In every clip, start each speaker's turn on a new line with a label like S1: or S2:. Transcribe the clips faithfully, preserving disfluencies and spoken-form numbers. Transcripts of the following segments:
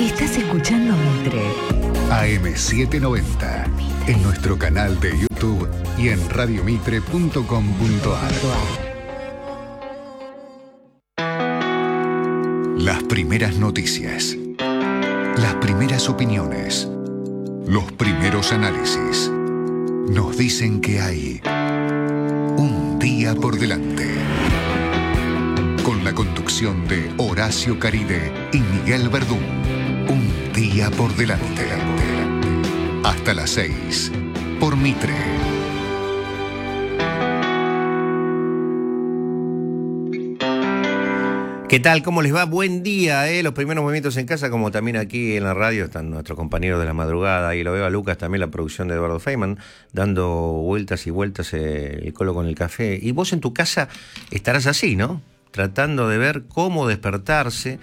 S1: Estás escuchando Mitre.
S2: A M setecientos noventa, en nuestro canal de YouTube y en radiomitre punto com punto a r. Las primeras noticias, las primeras opiniones, los primeros análisis, nos dicen que hay un día por delante. Con la conducción de Horacio Caride y Miguel Verdún. Un día por delante. Hasta las seis, por Mitre.
S3: ¿Qué tal? ¿Cómo les va? Buen día, ¿eh? Los primeros movimientos en casa, como también aquí en la radio, están nuestros compañeros de la madrugada, y lo veo a Lucas también, la producción de Eduardo Feynman, dando vueltas y vueltas eh, el colo con el café. Y vos en tu casa estarás así, ¿no? Tratando de ver cómo despertarse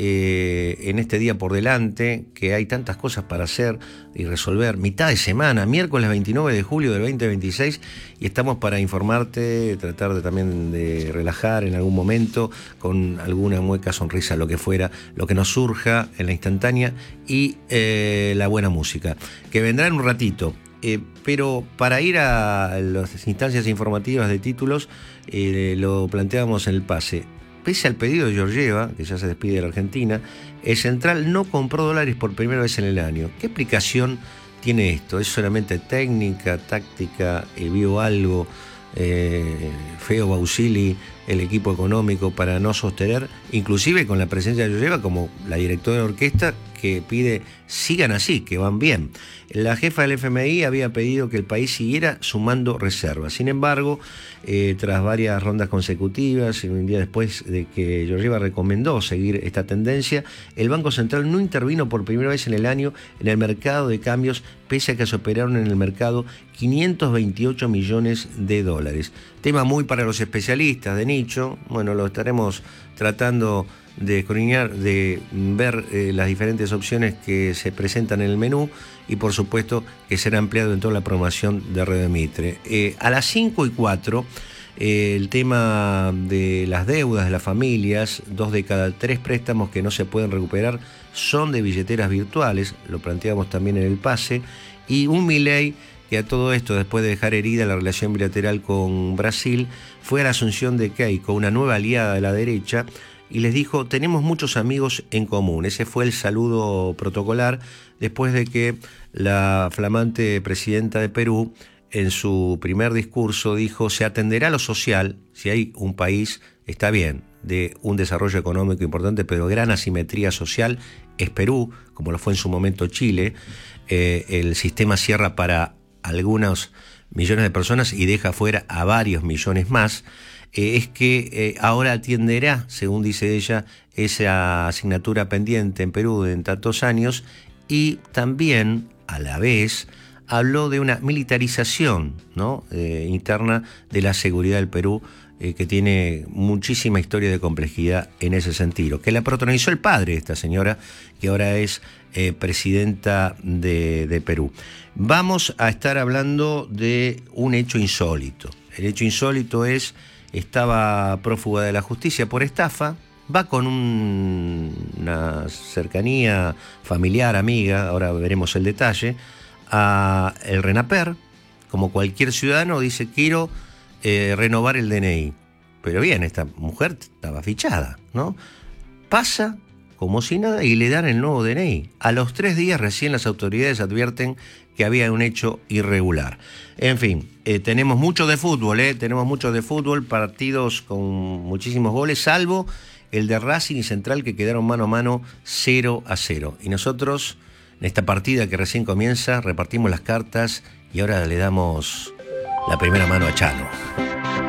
S3: eh, en este día por delante, que hay tantas cosas para hacer y resolver. Mitad de semana, miércoles veintinueve de julio del veinte veintiséis, y estamos para informarte, tratar de, también de relajar en algún momento, con alguna mueca, sonrisa, lo que fuera, lo que nos surja en la instantánea, y eh, la buena música, que vendrá en un ratito. Eh, pero para ir a las instancias informativas de títulos, eh, lo planteamos en el pase. Pese al pedido de Georgieva, que ya se despide de la Argentina, el Central no compró dólares por primera vez en el año. ¿Qué explicación tiene esto? ¿Es solamente técnica, táctica? Eh, ¿Vio algo eh, feo Bausili, el equipo económico, para no sostener, inclusive con la presencia de Georgieva como la directora de orquesta, que pide sigan así, que van bien? La jefa del F M I había pedido que el país siguiera sumando reservas. Sin embargo, eh, tras varias rondas consecutivas y un día después de que Georgieva recomendó seguir esta tendencia, el Banco Central no intervino por primera vez en el año en el mercado de cambios, pese a que se operaron en el mercado quinientos veintiocho millones de dólares. Tema muy para los especialistas de nicho. Bueno, lo estaremos tratando de escudriñar, de ver eh, las diferentes opciones que se presentan en el menú, y por supuesto que será ampliado en toda la programación de Radio Mitre. Eh, a las cinco y cuatro, eh, el tema de las deudas de las familias. Dos de cada tres préstamos que no se pueden recuperar son de billeteras virtuales, lo planteamos también en el pase. Y un Milei que a todo esto, después de dejar herida la relación bilateral con Brasil, fue a la asunción de Keiko, una nueva aliada de la derecha, y les dijo: tenemos muchos amigos en común. Ese fue el saludo protocolar, después de que la flamante presidenta de Perú, en su primer discurso, dijo: se atenderá a lo social. Si hay un país, está bien, de un desarrollo económico importante, pero gran asimetría social, es Perú, como lo fue en su momento Chile. Eh, el sistema cierra para algunos millones de personas y deja fuera a varios millones más. Eh, es que eh, ahora atenderá, según dice ella, esa asignatura pendiente en Perú en tantos años, y también, a la vez, habló de una militarización, ¿no? eh, interna de la seguridad del Perú, eh, que tiene muchísima historia de complejidad en ese sentido, que la protagonizó el padre de esta señora, que ahora es eh, presidenta de, de Perú. Vamos a estar hablando de un hecho insólito. El hecho insólito es: estaba prófuga de la justicia por estafa, va con un, una cercanía familiar, amiga, ahora veremos el detalle, a el RENAPER. Como cualquier ciudadano, dice: quiero eh, renovar el D N I. Pero bien, esta mujer estaba fichada, ¿no? Pasa como si nada y le dan el nuevo D N I. A los tres días recién las autoridades advierten que había un hecho irregular. En fin, eh, tenemos mucho de fútbol, eh, tenemos mucho de fútbol, partidos con muchísimos goles, salvo el de Racing y Central, que quedaron mano a mano cero a cero. Y nosotros, en esta partida que recién comienza, repartimos las cartas y ahora le damos la primera mano a Chano.